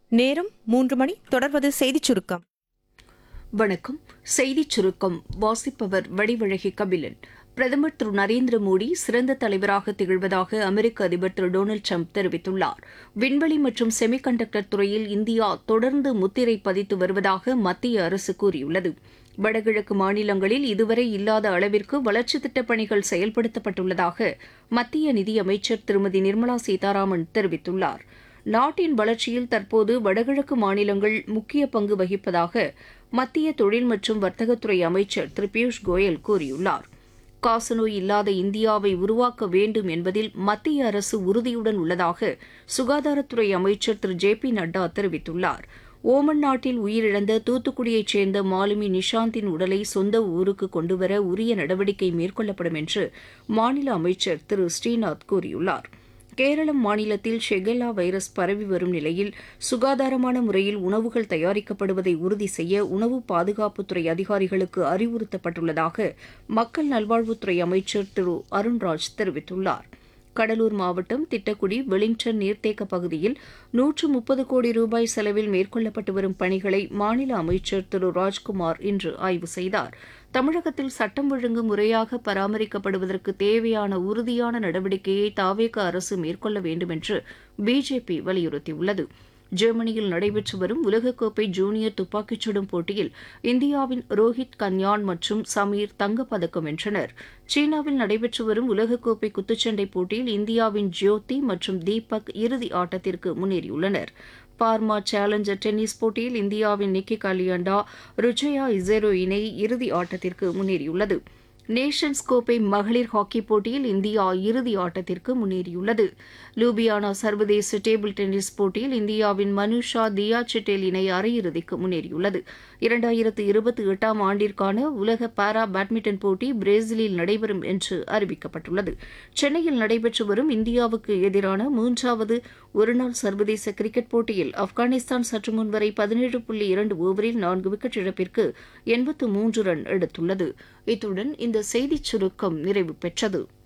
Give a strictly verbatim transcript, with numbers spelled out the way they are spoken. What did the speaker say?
நேரம் மூன்று மணி. தொடர்வது செய்திச் சுருக்கம். வணக்கம். செய்திச் சுருக்கம் வாசிப்பவர் வடிவழகி கபிலன். பிரதமர் திரு நரேந்திர மோடி சிறந்த தலைவராக திகழ்வதாக அமெரிக்க அதிபர் திரு டொனால்டு ட்ரம்ப் தெரிவித்துள்ளார். விண்வெளி மற்றும் செமிகண்டக்டர் துறையில் இந்தியா தொடர்ந்து முத்திரை பதித்து வருவதாக மத்திய அரசு கூறியுள்ளது. வடகிழக்கு மாநிலங்களில் இதுவரை இல்லாத அளவிற்கு வளர்ச்சித் திட்டப் பணிகள் செயல்படுத்தப்பட்டுள்ளதாக மத்திய நிதியமைச்சர் திருமதி நிர்மலா சீதாராமன் தெரிவித்துள்ளார். நாட்டின் வளர்ச்சியில் தற்போது வடகிழக்கு மாநிலங்கள் முக்கிய பங்கு வகிப்பதாக மத்திய தொழில் மற்றும் வர்த்தகத்துறை அமைச்சர் திரு பியூஷ் கோயல் கூறியுள்ளார். காசநோய் இல்லாத இந்தியாவை உருவாக்க வேண்டும் என்பதில் மத்திய அரசு உறுதியுடன் உள்ளதாக சுகாதாரத்துறை அமைச்சர் திரு ஜே பி நட்டா தெரிவித்துள்ளார். ஓமன் நாட்டில் உயிரிழந்த தூத்துக்குடியைச் சேர்ந்த மாலுமி நிஷாந்தின் உடலை சொந்த ஊருக்கு கொண்டுவர உரிய நடவடிக்கை மேற்கொள்ளப்படும் என்று மாநில அமைச்சர் திரு ஸ்ரீநாத் கூறியுள்ளார். கேரளம் மாநிலத்தில் ஷெகெல்லா வைரஸ் பரவி வரும் நிலையில் சுகாதாரமான முறையில் உணவுகள் தயாரிக்கப்படுவதை உறுதி செய்ய உணவு பாதுகாப்புத்துறை அதிகாரிகளுக்கு அறிவுறுத்தப்பட்டுள்ளதாக மக்கள் நல்வாழ்வுத்துறை அமைச்சர் திரு அருண்ராஜ் தெரிவித்துள்ளார். கடலூர் மாவட்டம் திட்டக்குடி வெலிங்டன் நீர்த்தேக்க பகுதியில் நூற்று முப்பது கோடி ரூபாய் செலவில் மேற்கொள்ளப்பட்டு வரும் பணிகளை மாநில அமைச்சர் திரு ராஜ்குமார் இன்று ஆய்வு செய்தார். தமிழகத்தில் சட்டம் ஒழுங்கு முறையாக பராமரிக்கப்படுவதற்கு தேவையான உறுதியான நடவடிக்கையை தாவேக அரசு மேற்கொள்ள வேண்டும் என்று பிஜேபி வலியுறுத்தியுள்ளது. ஜெர்மனியில் நடைபெற்று வரும் உலகக்கோப்பை ஜூனியர் துப்பாக்கிச் சுடும் போட்டியில் இந்தியாவின் ரோஹித் கன்யான் மற்றும் சமீர் தங்கப்பதக்கம் வென்றனர். சீனாவில் நடைபெற்று வரும் உலகக்கோப்பை குத்துச்சண்டை போட்டியில் இந்தியாவின் ஜோதி மற்றும் தீபக் இறுதி ஆட்டத்திற்கு முன்னேறியுள்ளனர். பார்மா சேலஞ்சர் டென்னிஸ் போட்டியில் இந்தியாவின் நிக்கி காலியண்டா ருஜயா இசேரோ இணை இறுதி ஆட்டத்திற்கு முன்னேறியுள்ளது. நேஷன்ஸ் கோப்பை மகளிர் ஹாக்கி போட்டியில் இந்தியா இறுதி ஆட்டத்திற்கு முன்னேறியுள்ளது. லூபியானா சர்வதேச டேபிள் டென்னிஸ் போட்டியில் இந்தியாவின் மனுஷா தியா சிட்டேல் இணை அரையிறுதிக்கு முன்னேறியுள்ளது. இரண்டாயிரத்து இருபத்தி எட்டாம் ஆண்டிற்கான உலக பாரா பேட்மிண்டன் போட்டி பிரேசிலில் நடைபெறும் என்று அறிவிக்கப்பட்டுள்ளது. சென்னையில் நடைபெற்று வரும் இந்தியாவுக்கு எதிரான மூன்றாவது ஒருநாள் சர்வதேச கிரிக்கெட் போட்டியில் ஆப்கானிஸ்தான் சற்று முன் வரை பதினேழு புள்ளி இரண்டு ஓவரில் நான்கு விக்கெட் இழப்பிற்கு எண்பத்து மூன்று ரன் எடுத்துள்ளது. இத்துடன் இந்த செய்திச் சுருக்கம் நிறைவு பெற்றது.